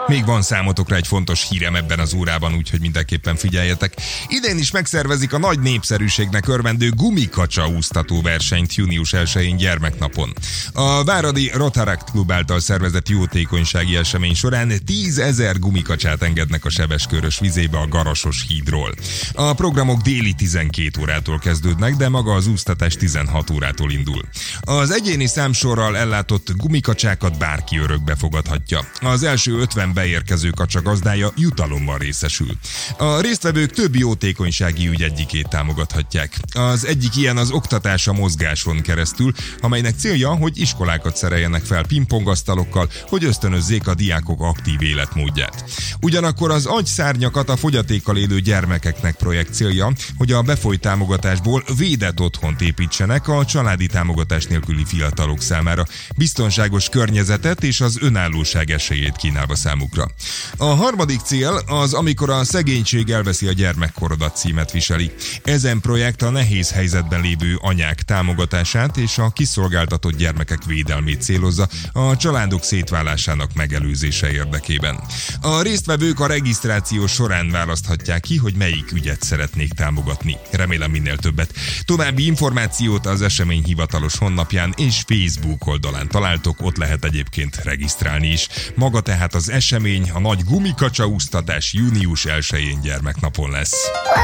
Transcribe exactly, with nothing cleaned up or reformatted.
Még van számotokra egy fontos hírem ebben az órában, úgyhogy mindenképpen figyeljetek. Idén is megszervezik a nagy népszerűségnek örvendő gumikacsa úsztató versenyt június elsején gyermeknapon. A Váradi Rotaract Klub által szervezett jótékonysági esemény során tízezer gumikacsát engednek a Sebeskörös vizébe a Garasos hídról. A programok déli tizenkét órától kezdődnek, de maga az úsztatás tizenhat órától indul. Az egyéni számsorral ellátott gumikacsákat bárki örökbe fogadhatja. Az első ötven beérkező kacsa gazdája jutalommal részesül. A résztvevők több jótékonysági ügy egyikét támogathatják. Az egyik ilyen az oktatás a mozgáson keresztül, amelynek célja, hogy iskolákat szereljenek fel pingpongasztalokkal, hogy ösztönözzék a diákok aktív életmódját. Ugyanakkor az agyszárnyakat a fogyatékkal élő gyermekeknek projekt célja, hogy a befolyt támogatásból védett otthont építsenek a családi támogatás nélküli fiatalok számára, biztonságos környezetet és az önállóság esélyét kínálva számukra. A harmadik cél az, amikor a szegénység elveszi a gyermekkorodat címet viseli. Ezen projekt a nehéz helyzetben lévő anyák támogatását és a kiszolgáltatott gyermekek védelmét célozza a családok szétválásának megelőzése érdekében. A résztvevők a regisztráció során választhatják ki, hogy melyik ügyet szeretnék támogatni. Remélem minél többet. További információt az esemény hivatalos honlapján és Facebook oldalán találtok, ott lehet egyébként regisztrálni is. Maga tehát az esemény, a nagy gumikacsa úsztatás június elsején gyermeknapon lesz.